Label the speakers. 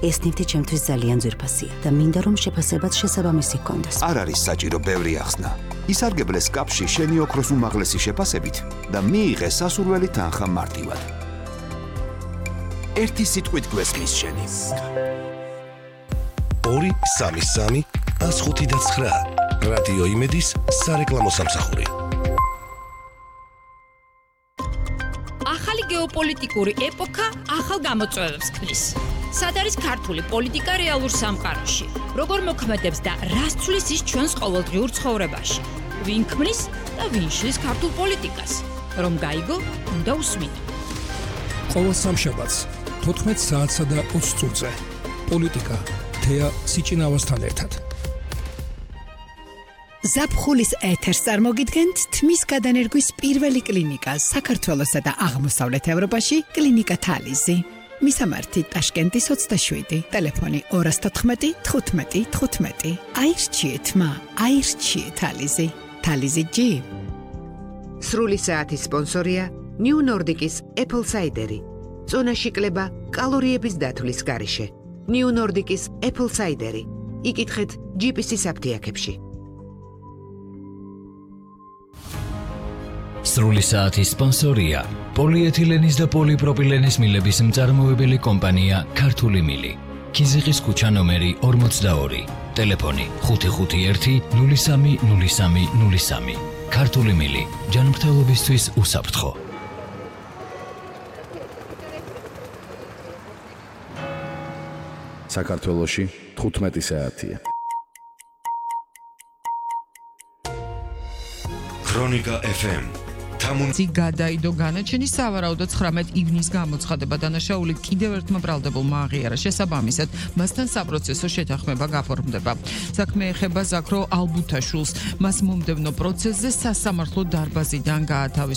Speaker 1: ეს ნივთი ჩემთვის ძალიან ძვირფასია და მინდა რომ შეფასებაც შესაბამისი ჰქონდეს.
Speaker 2: არ არის საჭირო ბევრი ახსნა. ისარგებლე სკაფში შენი ოქროს უმაღლესი შეფასებით და მიიღე სასურველი თანხა მარტივად. ერთი სიტყვით გვესმის შენი.
Speaker 3: 2-3-3-159 რადიო იმედის სარეკლამო სამსახური.
Speaker 4: ახალი გეოპოლიტიკური ეპოქა ახალ გამოწვევებს ქმნის. სად არის ქართული პოლიტიკა რეალურ სამყაროში? როგორ მოქმედებს და რას ცვლის ის ჩვენს ყოველდღიურ ცხოვრებაში? ვინ ქმნის და ვინ შლის ქართულ პოლიტიკას? რომ გაიგო, უნდა უსმინო.
Speaker 5: ყოველ სამშაბათს 14 საათსა და 20 წუთზე პოლიტიკა თეა სიჭინავასთან ერთად.
Speaker 6: ზაფხულის ეთერს წარმოგიდგენთ თმის გადანერგვის პირველი კლინიკა საქართველოსა და აღმოსავლეთ ევროპაში კლინიკა თალიზი. მისამართი ტაშკენტის 27, ტელეფონი 214 15 15. აირჩიეთ თალიზი. თალიზი G.
Speaker 7: სრული საათის სპონსორია New Nordic-ის Apple Cider-ი. წონაში კლება კალორიების დათვლის გარეშე. New Nordic-ის Apple Cider-ი. იკითხეთ GPS-ის აფთიაქებში.
Speaker 8: სრული საათის სპონსორია პოლიეთილენის და პოლიპროპილენის მილების მწარმოებელი კომპანია ქართული მილი. ქიზიყის ქუჩა ნომერი 42, ტელეფონი 551 03 03 03. ქართული მილი, ჯანმრთელობისთვის უსაფრთხო.
Speaker 9: საქართველოში 15 საათია.
Speaker 3: ქრონიკა FM.
Speaker 10: თამუნცი გადაიდო განაჩენი სავარაუდოდ 19 ივნის გამოცხადება დანაშაული კიდევ ერთმა ბრალდებულმა აღიარა. შესაბამისად, მასთან საპროცესო შეთანხმება გაფორმდება. საქმე ეხება ზაქრო ალბუთაშვილს. მას მომდევნო პროცესზე სასამართლო დარბაზიდან გაათავისუფლეს.